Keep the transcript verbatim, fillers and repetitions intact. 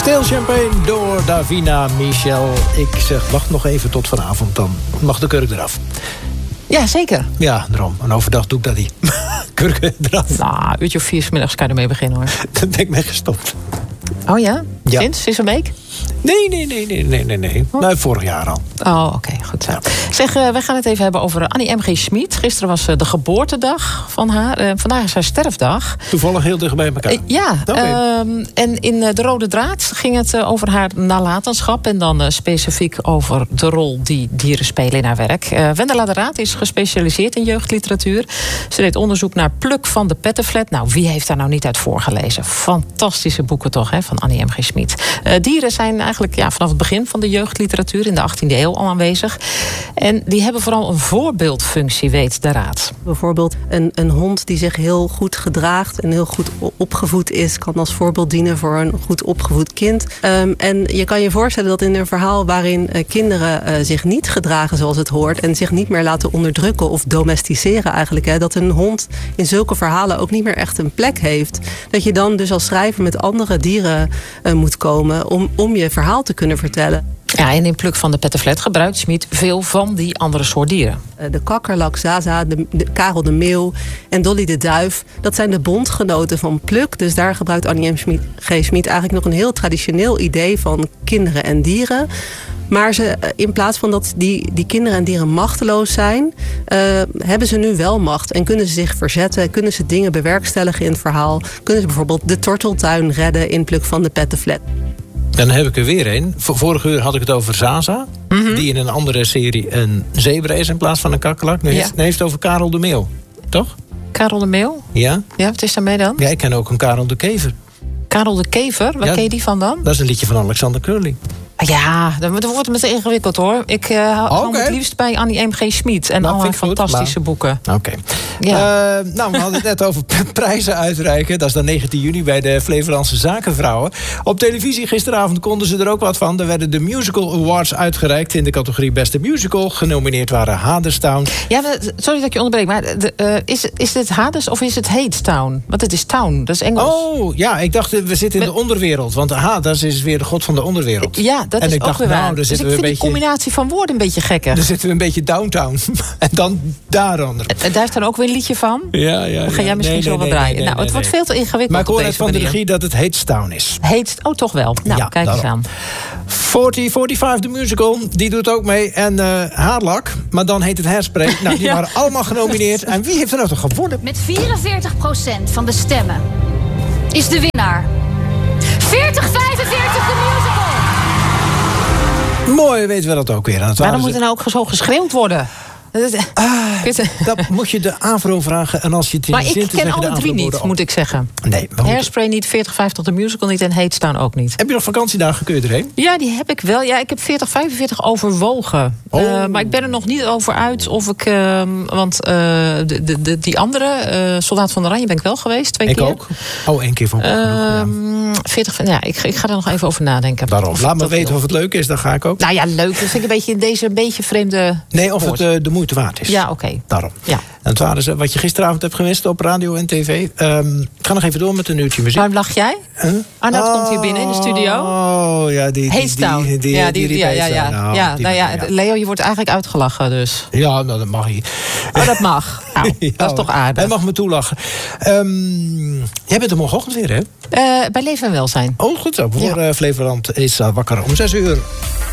Stil Champagne door Davina Michel. Ik zeg, wacht nog even tot vanavond, dan mag de kurk eraf. Ja, zeker. Ja, daarom. En overdag doe ik dat niet. Kurk eraf. Nou, een uurtje of vier 's middags kan je ermee beginnen, hoor. Dan ben ik mee gestopt. Oh ja? Ja. Sinds? Sinds een week? Nee, nee, nee, nee, nee, nee. nee. Oh. Nou, vorig jaar al. Oh, oké, okay, goed zo. Ja. Zeg, uh, we gaan het even hebben over Annie M G. Schmid. Gisteren was uh, de geboortedag van haar. Uh, vandaag is haar sterfdag. Toevallig heel dicht bij elkaar. Uh, ja, okay. uh, en in uh, De Rode Draad ging het uh, over haar nalatenschap. En dan uh, specifiek over de rol die dieren spelen in haar werk. Uh, Wendela de Raad is gespecialiseerd in jeugdliteratuur. Ze deed onderzoek naar Pluk van de Pettenflat. Nou, wie heeft daar nou niet uit voorgelezen? Fantastische boeken toch, hè, van Annie M G. Schmid. Uh, dieren zijn eigenlijk ja, vanaf het begin van de jeugdliteratuur in de achttiende eeuw al aanwezig. En die hebben vooral een voorbeeldfunctie, weet de Raad. Bijvoorbeeld een, een hond die zich heel goed gedraagt en heel goed opgevoed is, kan als voorbeeld dienen voor een goed opgevoed kind. Um, en je kan je voorstellen dat in een verhaal waarin uh, kinderen uh, zich niet gedragen zoals het hoort en zich niet meer laten onderdrukken of domesticeren eigenlijk, hè, dat een hond in zulke verhalen ook niet meer echt een plek heeft. Dat je dan dus als schrijver met andere dieren uh, moet komen om, om je verhaal te kunnen vertellen. Ja, en in Pluk van de Pettenflat gebruikt Schmid veel van die andere soort dieren. De kakkerlak, Zaza, de, de Karel de Meeuw en Dolly de Duif, dat zijn de bondgenoten van Pluk. Dus daar gebruikt Annie M G. Schmid eigenlijk nog een heel traditioneel idee van kinderen en dieren. Maar ze, in plaats van dat die, die kinderen en dieren machteloos zijn, uh, hebben ze nu wel macht. En kunnen ze zich verzetten, kunnen ze dingen bewerkstelligen in het verhaal. Kunnen ze bijvoorbeeld de torteltuin redden in Pluk van de Pettenflat. Dan heb ik er weer een. Vorige uur had ik het over Zaza. Mm-hmm. Die in een andere serie een zebra is in plaats van een kakkerlak. Nu ja. heeft, heeft het over Karel de Meeuw. Toch? Karel de Meeuw? Ja. Ja, wat is daarmee dan? Ja, ik ken ook een Karel de Kever. Karel de Kever? Waar ja, ken je die van dan? Dat is een liedje van Alexander Curling. Ja, dan wordt het meteen ingewikkeld hoor. Ik uh, hou okay. het liefst bij Annie M G. Schmid en nou, al haar fantastische goed, boeken. Oké. Okay. Ja. Uh, nou, we hadden het net over prijzen uitreiken. Dat is dan negentien juni bij de Flevolandse Zakenvrouwen. Op televisie gisteravond konden ze er ook wat van. Er werden de Musical Awards uitgereikt in de categorie Beste Musical. Genomineerd waren Hadestown. Ja, sorry dat ik je onderbreek, maar de, uh, is, is dit Hades of is het Hadestown? Want het is Town, dat is Engels. Oh, ja, ik dacht we zitten in Met... de onderwereld. Want Hades is weer de god van de onderwereld. Ja, dat en is ik ook dacht, weer waar. nou, dus ik vind beetje, die combinatie van woorden een beetje gekker. Dan zitten we een beetje downtown. En dan daaronder. En daar heeft dan ook weer een liedje van? Ja, ja. Dan ga jij misschien nee, zo nee, wat nee, draaien. Nee, nee, nou, het nee, wordt nee. veel te ingewikkeld. Maar ik hoor het van manier. de regie dat het Hadestown is. Heet, oh, toch wel. Nou, ja, kijk eens aan. veertig vijfenveertig de musical, die doet ook mee. En uh, Haarlak, maar dan heet het Hairspray. Nou, die ja. waren allemaal genomineerd. En wie heeft er nou toch gewonnen? Met vierenveertig procent van de stemmen is de winnaar veertig vijfenveertig de musical. Mooi, weten we dat ook weer. Maar dan moet er nou ook zo geschreeuwd worden. Ah, dat moet je de AVRO vragen. En als je het in maar zin ik ken alle drie niet, moet ik zeggen. Nee, Hairspray niet, veertig vijftig de musical niet en Hadestown ook niet. Heb je nog vakantiedagen? Kun je erheen? Ja, die heb ik wel. Ja, ik heb veertig vijfenveertig overwogen. Oh. Uh, maar ik ben er nog niet over uit of ik... Uh, want uh, de, de, de, die andere, uh, Soldaat van Oranje, ben ik wel geweest. Twee ik keer. ook. Oh, één keer van uh, genoeg, ja. veertig, ja, ik, ik ga er nog even over nadenken. Daarom. Laat me weten of het leuk is, dan ga ik ook. Nou ja, leuk. Dat vind ik een beetje in deze een beetje vreemde... Nee, of het uh, de moeite waard is. Ja, oké. Okay. Daarom. Ja. En het waren ze wat je gisteravond hebt gemist op radio en tv. Um, ik ga nog even door met een uurtje muziek. Waarom lach jij? Huh? Arnoud oh, komt hier binnen in de studio. Oh, ja, die... Hadestown. Die, die, die, ja, die, die, ja, ja, ja. Nou, ja, die, nou ja, ja. Leo, je wordt eigenlijk uitgelachen, dus. Ja, nou, dat mag je. Oh, dat mag. Nou, ja, dat is toch aardig. Hij mag me toelachen. Um, jij bent er morgenochtend weer, hè? Uh, bij Leven en Welzijn. Oh, goed zo. Voor ja. uh, Flevoland is uh, wakker om zes uur.